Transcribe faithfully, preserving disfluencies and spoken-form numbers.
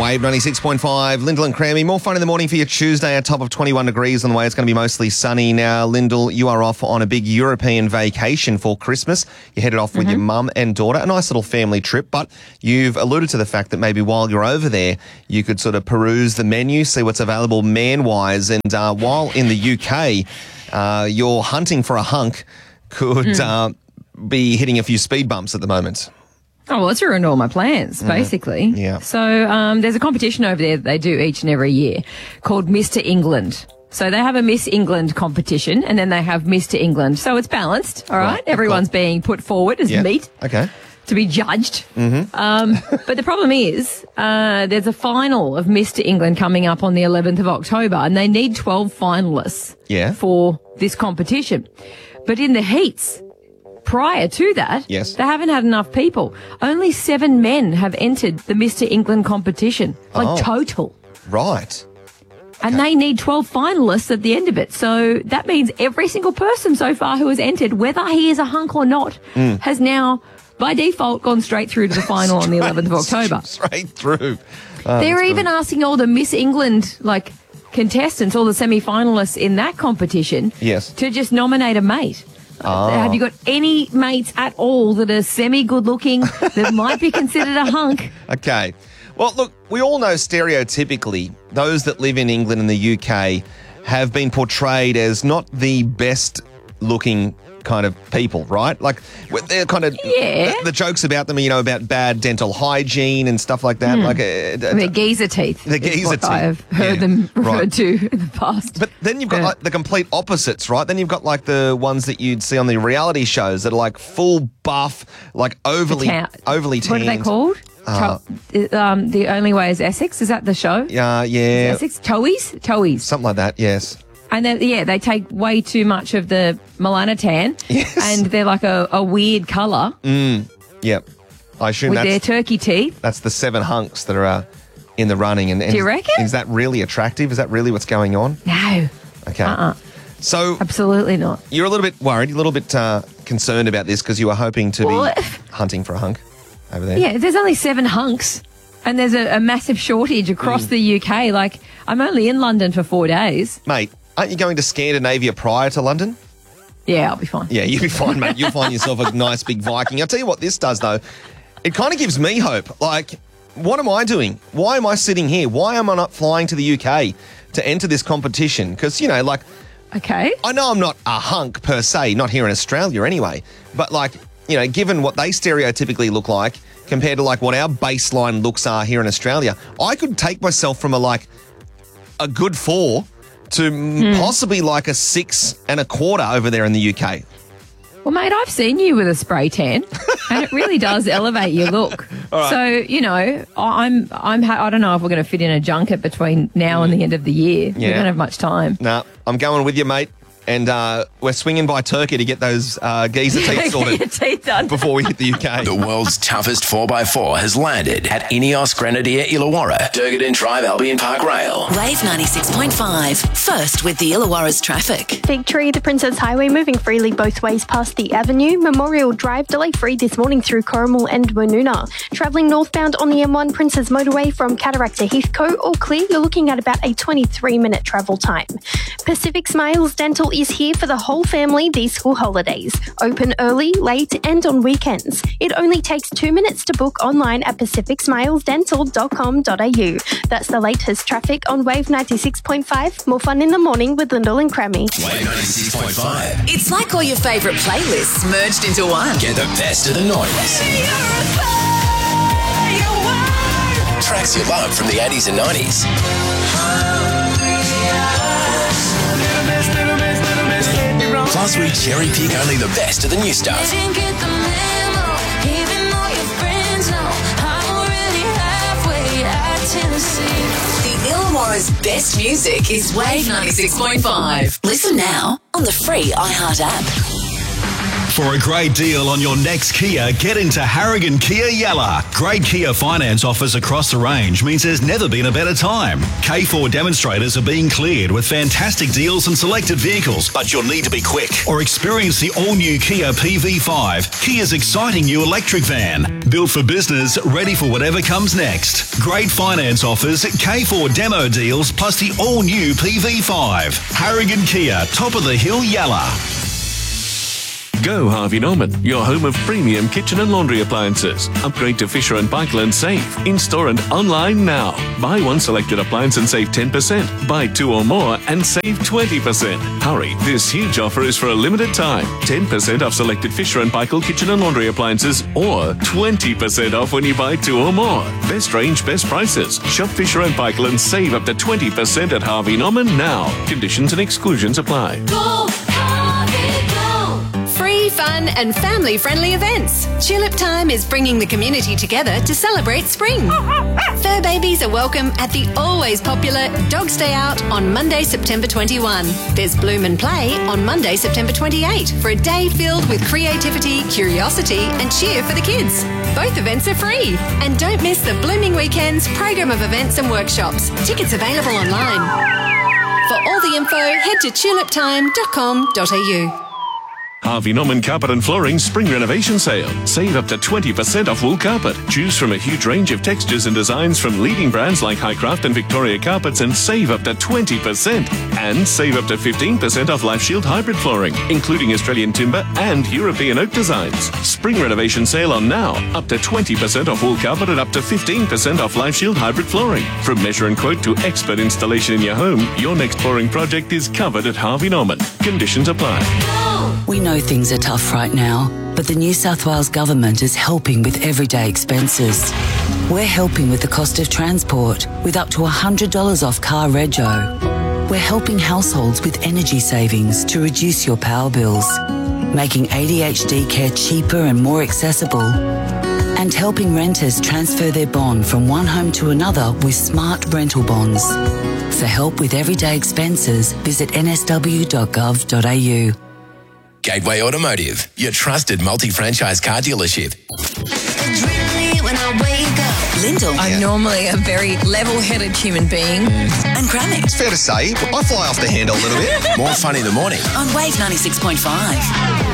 Wave ninety-six point five, Lyndall and Crammy. More fun in the morning for your Tuesday, a top of twenty-one degrees on the way. It's going to be mostly sunny. Now, Lyndall, you are off on a big European vacation for Christmas. You headed off with mm-hmm. your mum and daughter, a nice little family trip, but you've alluded to the fact that maybe while you're over there, you could sort of peruse the menu, see what's available man-wise, and uh, while in the U K, uh, you're hunting for a hunk could mm. uh, be hitting a few speed bumps at the moment. Oh, well, it's ruined all my plans, basically. Mm. Yeah. So um, there's a competition over there that they do each and every year called Mister England. So they have a Miss England competition and then they have Mister England. So it's balanced, all right? right. Everyone's cool. being put forward as yeah. meat. Okay. To be judged. Mm-hmm. Um, but the problem is uh, there's a final of Mister England coming up on the eleventh of October and they need twelve finalists yeah. for this competition. But in the heats, prior to that, yes. they haven't had enough people. Only seven men have entered the Mister England competition, like oh. total. Right. And okay. they need twelve finalists at the end of it. So that means every single person so far who has entered, whether he is a hunk or not, mm. has now, by default, gone straight through to the final on the eleventh of October. Straight through. Oh, They're even good. asking all the Miss England, like, contestants, all the semi-finalists in that competition, yes. to just nominate a mate. Oh. Have you got any mates at all that are semi-good looking that might be considered a hunk? Okay. Well, look, we all know stereotypically those that live in England and the U K have been portrayed as not the best looking kind of people, right? Like, they're kind of, yeah. the, the jokes about them, you know, about bad dental hygiene and stuff like that. Mm. Like uh, the geezer teeth. The geezer teeth. I've heard yeah. them referred right. to in the past. But then you've got yeah. like the complete opposites, right? Then you've got like the ones that you'd see on the reality shows that are like full buff, like overly, ta- overly tanned. What are they called? Uh, to- um, the Only Way is Essex. Is that the show? Yeah, yeah. Is Essex? Towies? Towies. Something like that, yes. And then, yeah, they take way too much of the melanotan, yes. and they're like a, a weird colour. Mm, yep. I assume with that's, their turkey teeth. That's the seven hunks that are uh, in the running. And, and Do you reckon? Is that really attractive? Is that really what's going on? No. Okay. Uh-uh. So absolutely not. You're a little bit worried, a little bit uh, concerned about this because you were hoping to well, be hunting for a hunk over there. Yeah, there's only seven hunks. And there's a, a massive shortage across mm. the U K. Like, I'm only in London for four days. Mate, aren't you going to Scandinavia prior to London? Yeah, I'll be fine. Yeah, you'll be fine, mate. You'll find yourself a nice big Viking. I'll tell you what this does, though. It kind of gives me hope. Like, what am I doing? Why am I sitting here? Why am I not flying to the U K to enter this competition? Because, you know, like... Okay. I know I'm not a hunk per se, not here in Australia anyway. But, like, you know, given what they stereotypically look like compared to, like, what our baseline looks are here in Australia, I could take myself from a, like, a good four to mm. possibly like a six and a quarter over there in the U K. Well, mate, I've seen you with a spray tan, and it really does elevate your look. Right. So, you know, I'm, I'm, ha- I don't know if we're going to fit in a junket between now and the end of the year. Yeah. We don't have much time. Nah, I'm going with you, mate. And uh, we're swinging by Turkey to get those uh, geezer teeth sorted get your teeth done. before we hit the U K. The world's toughest four by four has landed at Ineos Grenadier Illawarra, Durgadin Drive Albion Park Rail. Wave ninety-six point five, first with the Illawarra's traffic. Victory, the Princess Highway moving freely both ways past the avenue. Memorial Drive delay free this morning through Corrimal and Woonona. Travelling northbound on the M one Princess Motorway from Cataract to Heathcote, all clear. You're looking at about a twenty-three minute travel time. Pacific Smiles Dental is here for the whole family these school holidays. Open early, late and on weekends. It only takes two minutes to book online at pacific smiles dental dot com dot a u. That's the latest traffic on Wave ninety-six point five. More fun in the morning with Lyndall and Crammy. Wave ninety-six point five. It's like all your favourite playlists merged into one. Get the best of the nineties. Tracks you love from the eighties and nineties. Plus, we cherry pick only the best of the new stuff. The Illawarra's best music is Wave ninety-six point five. Listen now on the free iHeart app. For a great deal on your next Kia, get into Harrigan Kia Yalla. Great Kia finance offers across the range means there's never been a better time. K four demonstrators are being cleared with fantastic deals on selected vehicles, but you'll need to be quick. Or experience the all-new Kia P V five, Kia's exciting new electric van. Built for business, ready for whatever comes next. Great finance offers, K four demo deals, plus the all-new P V five. Harrigan Kia, top of the hill Yalla. Go Harvey Norman, your home of premium kitchen and laundry appliances. Upgrade to Fisher and Paykel and save. In-store and online now. Buy one selected appliance and save ten percent. Buy two or more and save twenty percent. Hurry, this huge offer is for a limited time. ten percent off selected Fisher and Paykel kitchen and laundry appliances or twenty percent off when you buy two or more. Best range, best prices. Shop Fisher and Paykel and save up to twenty percent at Harvey Norman now. Conditions and exclusions apply. Go, Harvey, go! Free, fun and family-friendly events. Tulip Time is bringing the community together to celebrate spring. Fur babies are welcome at the always popular Dogs Day Out on Monday, September twenty-first. There's Bloom and Play on Monday, September twenty-eighth for a day filled with creativity, curiosity and cheer for the kids. Both events are free. And don't miss the Blooming Weekends program of events and workshops. Tickets available online. For all the info, head to tulip time dot com dot a u. Harvey Norman Carpet and Flooring Spring Renovation Sale. Save up to twenty percent off wool carpet. Choose from a huge range of textures and designs from leading brands like Highcraft and Victoria Carpets and save up to twenty percent. And save up to fifteen percent off LifeShield hybrid flooring, including Australian timber and European oak designs. Spring Renovation Sale on now. Up to twenty percent off wool carpet and up to fifteen percent off LifeShield hybrid flooring. From measure and quote to expert installation in your home, your next flooring project is covered at Harvey Norman. Conditions apply. We know things are tough right now, but the New South Wales Government is helping with everyday expenses. We're helping with the cost of transport, with up to one hundred dollars off car rego. We're helping households with energy savings to reduce your power bills, making A D H D care cheaper and more accessible, and helping renters transfer their bond from one home to another with smart rental bonds. For help with everyday expenses, visit n s w dot gov dot a u. Gateway Automotive, your trusted multi-franchise car dealership. Lyndall. Yeah. I'm normally a very level-headed human being. And Granite. It's fair to say, I fly off the handle a little bit. More fun in the morning. On Wave ninety-six point five.